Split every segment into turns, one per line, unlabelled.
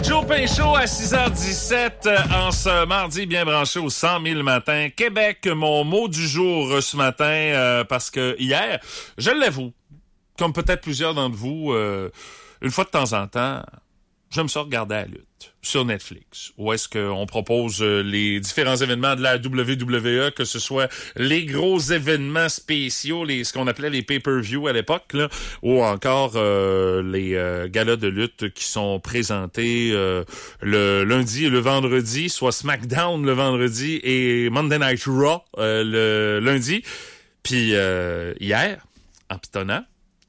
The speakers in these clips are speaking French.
Joe Pinchot à 6h17 en ce mardi, bien branché au 100 000 matin. Québec, mon mot du jour ce matin, parce que hier, je l'avoue, comme peut-être plusieurs d'entre vous, une fois de temps en temps, j'aime ça regarder la lutte sur Netflix, où est-ce qu'on propose les différents événements de la WWE, que ce soit les gros événements spéciaux, ce qu'on appelait les pay-per-view à l'époque, là, ou encore les galas de lutte qui sont présentés le lundi et le vendredi, soit SmackDown le vendredi et Monday Night Raw le lundi. Puis hier, en pitonnant,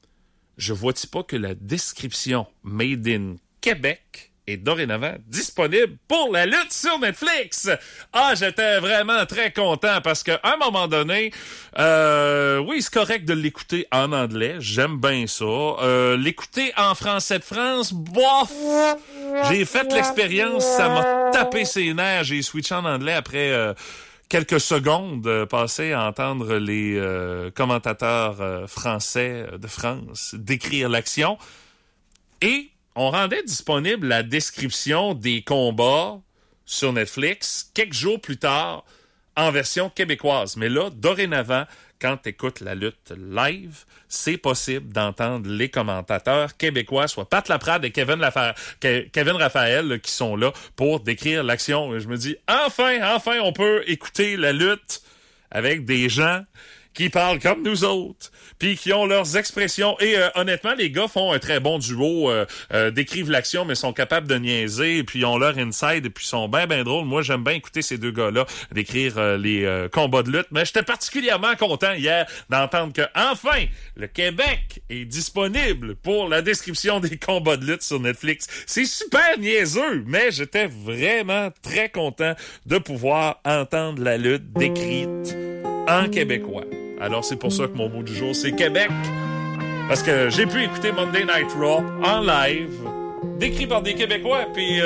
je vois-tu pas que la description Made in Québec est dorénavant disponible pour la lutte sur Netflix. Ah, j'étais vraiment très content parce qu'à un moment donné, oui, c'est correct de l'écouter en anglais. J'aime bien ça. L'écouter en français de France, bof! J'ai fait l'expérience, ça m'a tapé ses nerfs. J'ai switché en anglais après quelques secondes passées à entendre les commentateurs français de France décrire l'action. Et on rendait disponible la description des combats sur Netflix quelques jours plus tard en version québécoise. Mais là, dorénavant, quand tu écoutes la lutte live, c'est possible d'entendre les commentateurs québécois, soit Pat Laprade et Kevin Raphaël, là, qui sont là pour décrire l'action. Et je me dis, enfin, on peut écouter la lutte avec des gens qui parlent comme nous autres, puis qui ont leurs expressions. Et honnêtement, les gars font un très bon duo, décrivent l'action, mais sont capables de niaiser, puis ils ont leur inside, et puis sont bien drôles. Moi, j'aime bien écouter ces deux gars-là décrire les combats de lutte, mais j'étais particulièrement content hier d'entendre que, enfin, le Québec est disponible pour la description des combats de lutte sur Netflix. C'est super niaiseux, mais j'étais vraiment très content de pouvoir entendre la lutte décrite en québécois. Alors, c'est pour ça que mon mot du jour, c'est Québec. Parce que j'ai pu écouter Monday Night Raw en live, décrit par des Québécois, puis